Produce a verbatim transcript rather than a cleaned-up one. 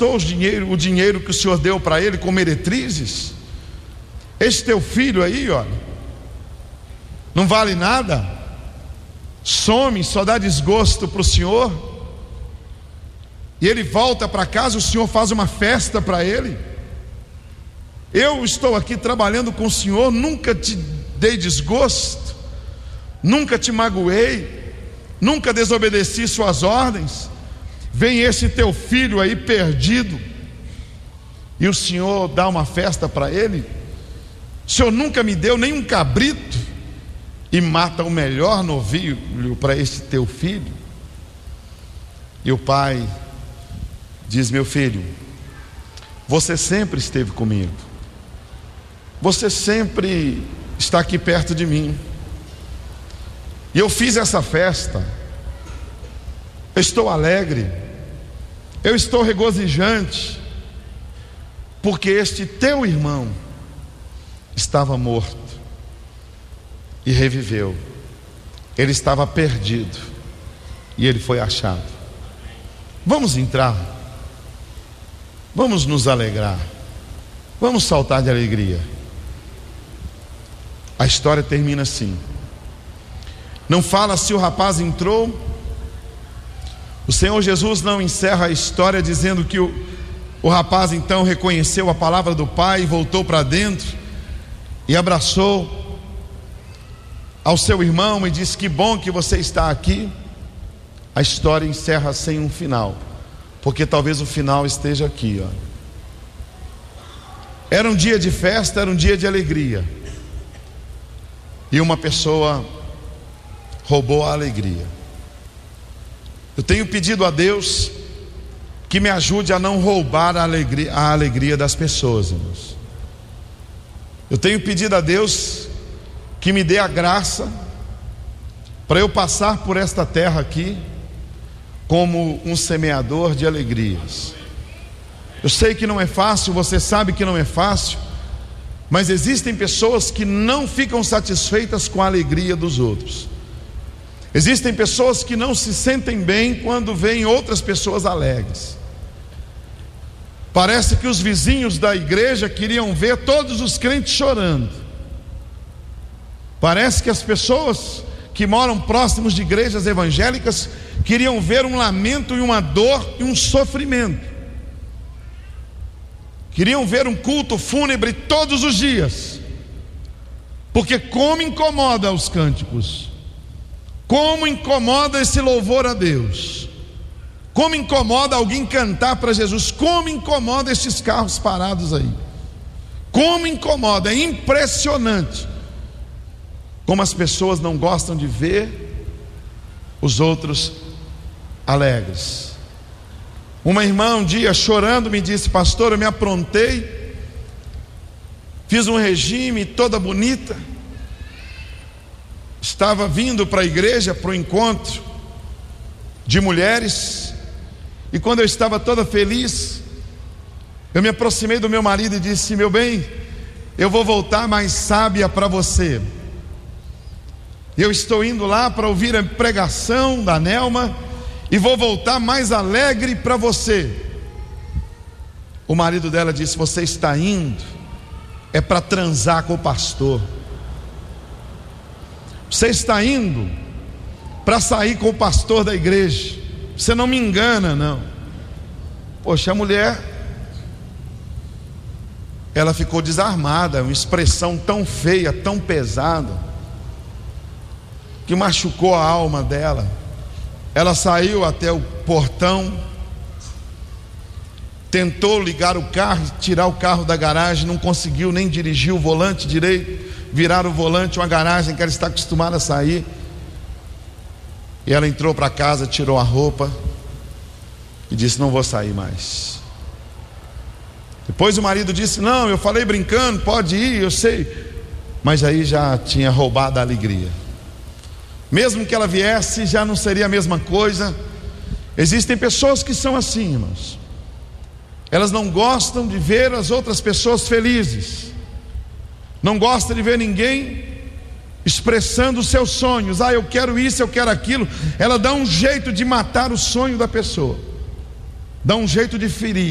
gastou o dinheiro, o dinheiro que o Senhor deu para ele com meretrizes? Esse teu filho aí, olha, não vale nada, some, só dá desgosto para o Senhor. E ele volta para casa, o Senhor faz uma festa para ele. Eu estou aqui trabalhando com o Senhor, nunca te dei desgosto, nunca te magoei, nunca desobedeci suas ordens. Vem esse teu filho aí perdido, e o Senhor dá uma festa para ele. O Senhor nunca me deu nem um cabrito, e mata o melhor novilho para esse teu filho. E o pai diz: meu filho, você sempre esteve comigo, você sempre está aqui perto de mim, e eu fiz essa festa, eu estou alegre, eu estou regozijante, porque este teu irmão estava morto e reviveu. Ele estava perdido e ele foi achado. Vamos entrar, vamos nos alegrar, vamos saltar de alegria. A história termina assim. Não fala se o rapaz entrou. O Senhor Jesus não encerra a história dizendo que o, o rapaz então reconheceu a palavra do Pai e voltou para dentro e abraçou ao seu irmão e disse: que bom que você está aqui. A história encerra sem um final, porque talvez o final esteja aqui, ó. Era um dia de festa, era um dia de alegria, e uma pessoa roubou a alegria. Eu tenho pedido a Deus que me ajude a não roubar a alegria, a alegria das pessoas, irmãos. Eu tenho pedido a Deus que me dê a graça para eu passar por esta terra aqui como um semeador de alegrias. Eu sei que não é fácil, você sabe que não é fácil, mas existem pessoas que não ficam satisfeitas com a alegria dos outros. Existem pessoas que não se sentem bem quando veem outras pessoas alegres. Parece que os vizinhos da igreja queriam ver todos os crentes chorando. Parece que as pessoas que moram próximos de igrejas evangélicas queriam ver um lamento e uma dor e um sofrimento. Queriam ver um culto fúnebre todos os dias, porque como incomoda os cânticos, como incomoda esse louvor a Deus, como incomoda alguém cantar para Jesus, como incomoda esses carros parados aí, como incomoda, é impressionante como as pessoas não gostam de ver os outros alegres. Uma irmã um dia chorando me disse: pastor, eu me aprontei, fiz um regime toda bonita, estava vindo para a igreja, para o encontro de mulheres, e quando eu estava toda feliz, eu me aproximei do meu marido e disse: meu bem, eu vou voltar mais sábia para você. Eu estou indo lá para ouvir a pregação da Nelma e vou voltar mais alegre para você. O marido dela disse: você está indo é para transar com o pastor, você está indo para sair com o pastor da igreja, você não me engana não. Poxa, a mulher, ela ficou desarmada, uma expressão tão feia, tão pesada, que machucou a alma dela. Ela saiu até o portão, tentou ligar o carro, tirar o carro da garagem, não conseguiu nem dirigir o volante direito, virar o volante, uma garagem que ela está acostumada a sair. E ela entrou para casa, tirou a roupa e disse: não vou sair mais. Depois o marido disse: não, eu falei brincando, pode ir, eu sei. Mas aí já tinha roubado a alegria. Mesmo que ela viesse, já não seria a mesma coisa. Existem pessoas que são assim, irmãos. Elas não gostam de ver as outras pessoas felizes, não gostam de ver ninguém expressando os seus sonhos. Ah, eu quero isso, eu quero aquilo. Ela dá um jeito de matar o sonho da pessoa, dá um jeito de ferir.